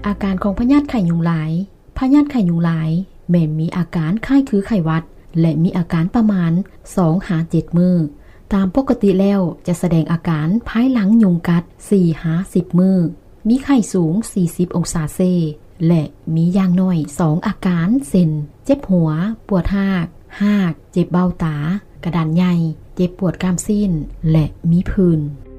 อาการของพยาธิไข้ยุงลายพยาธิไข้ยุงลายแม้นมีอาการคล้ายคือไข้หวัดและมีอาการประมาณ 2-7 มื้อตามปกติแล้วจะแสดงอาการภายหลังยุงกัด 4-10 มื้อมีไข้สูง40องศาเซและมีอย่างน้อย2อาการเช่นเจ็บหัวปวดหากเจ็บเบ้าตากระดานใหญ่เจ็บปวดกล้ามซีนและมีผื่น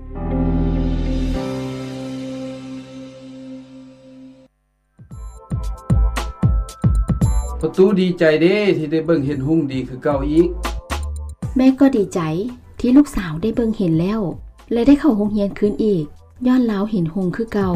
ประตูดีใจเด้ที่ได้เบิ่งเห็นหุ่งดีคือเก่าอีกแม่ก็ดีใจที่ลูกสาวได้เบิ่งเห็นแล้วและได้เข้าโรงเรียนคืนอีกย้อนลาวเห็นหุ่งคือเก่า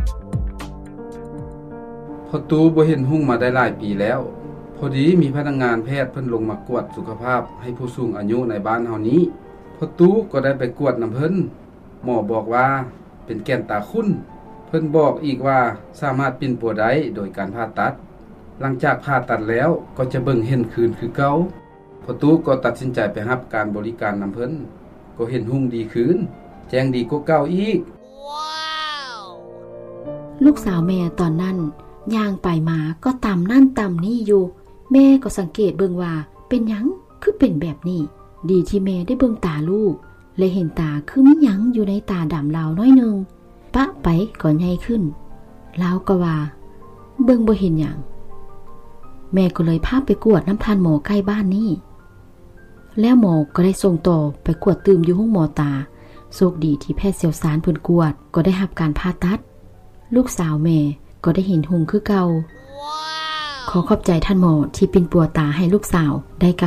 ประตูบ่เห็นหุ่งมาได้หลายปีแล้วพอดีมีพนักงานแพทย์เพิ่นลงมากวดสุขภาพให้ผู้สูงอายุในบ้านเฮานี้ประตูก็ได้ไปกวดนำเพิ่นหมอบอกว่าเป็นแก้นตาขุ่นเพิ่นบอกอีกว่าสามารถปิ้นปัวได้โดยการผ่าตัดหลังจากผ่าตัดแล้วก็จะเบิ่งเห็นคืนคือเก่าประตูก็ตัดสินใจไปรับการบริการนำเพิ่นก็เห็นหุ่งดีคืนแจ้งดีกว่าเก่าอีกว้าวลูกสาวแม่ตอนนั้นย่างไปมาก็ต่ำนั่นต่ำนี่อยู่แม่ก็สังเกตเบิ่งว่าเป็นหยังคือเป็นแบบนี้ดีที่แม่ได้เบิ่งตาลูกและเห็นตาคือมีหยังอยู่ในตาดำลาวน้อยนึงปะไปก็ใหญ่ขึ้นลาวก็ว่าเบิ่งบ่เห็นหยังแม่ก็เลยพาไปกวดน้ำทานหมอใกล้บ้านนี่แล้วหมอก็ได้ส่งต่อไปกวดตื่มอยู่ห้องหมอตาโชคดีที่แพทย์เชี่ยวชาญเพิ่นกวดก็ได้รับการผ่าตัดลูกสาวแม่ก็ได้เห็นหุ่งคือเก่าขอขอบใจท่านหมอที่ปิ่นปัวตาให้ลูกสาวได้